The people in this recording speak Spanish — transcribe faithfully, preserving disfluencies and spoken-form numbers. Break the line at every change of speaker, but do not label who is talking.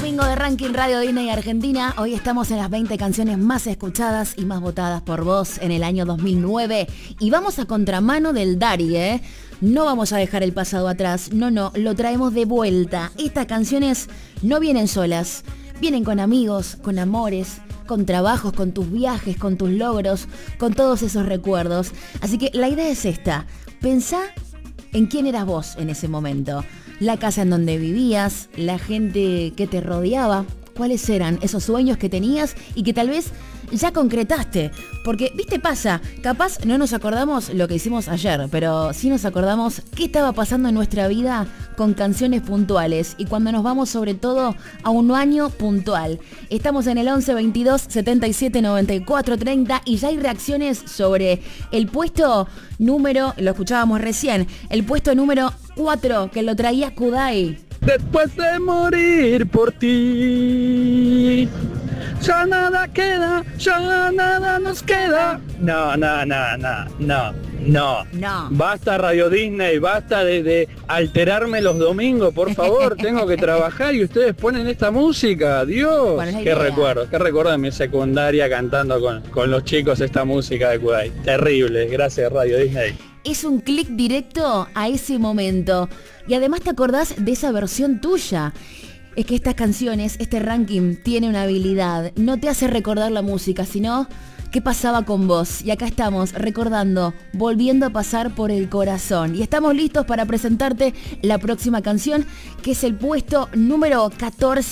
domingo de Ranking Radio Disney Argentina. Hoy estamos en las veinte canciones más escuchadas y más votadas por vos en el año dos mil nueve. Y vamos a contramano del Dari, ¿eh? No vamos a dejar el pasado atrás. No, no, lo traemos de vuelta. Estas canciones no vienen solas. Vienen con amigos, con amores, con trabajos, con tus viajes, con tus logros, con todos esos recuerdos. Así que la idea es esta. Pensá en quién eras vos en ese momento. La casa en donde vivías, la gente que te rodeaba, cuáles eran esos sueños que tenías y que tal vez ya concretaste. Porque, viste, pasa, capaz no nos acordamos lo que hicimos ayer, pero sí nos acordamos qué estaba pasando en nuestra vida con canciones puntuales y cuando nos vamos sobre todo a un año puntual. Estamos en el once veintidós setenta y siete noventa y cuatro treinta y ya hay reacciones sobre el puesto número, lo escuchábamos recién, el puesto número cuatro que lo traía Kudai.
Después de morir por ti, ya nada queda, ya nada nos queda. No, no, no, no, no, no.
No.
Basta Radio Disney, basta de, de alterarme los domingos, por favor. Tengo que trabajar y ustedes ponen esta música. Dios,
Bueno,
qué recuerdo, qué recuerdo de mi secundaria cantando con, con los chicos esta música de Kudai. Terrible, gracias Radio Disney.
Es un clic directo a ese momento. Y además te acordás de esa versión tuya. Es que estas canciones, este ranking tiene una habilidad. No te hace recordar la música, sino qué pasaba con vos. Y acá estamos recordando, volviendo a pasar por el corazón. Y estamos listos para presentarte la próxima canción, que es el puesto número catorce.